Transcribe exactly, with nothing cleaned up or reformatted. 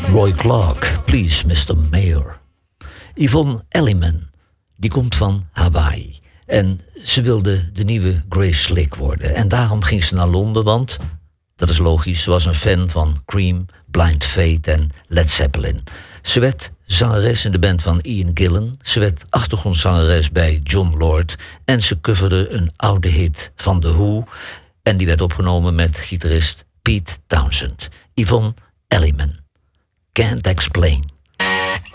Roy Clark, Please mister Mayor. Yvonne Elliman, die komt van Hawaii. En ze wilde de nieuwe Grace Slick worden. En daarom ging ze naar Londen, want, dat is logisch, ze was een fan van Cream, Blind Faith en Led Zeppelin. Ze werd zangeres in de band van Ian Gillan. Ze werd achtergrondzangeres bij John Lord. En ze coverde een oude hit van The Who. En die werd opgenomen met gitarist Pete Townshend. Yvonne Elliman. Can't Explain.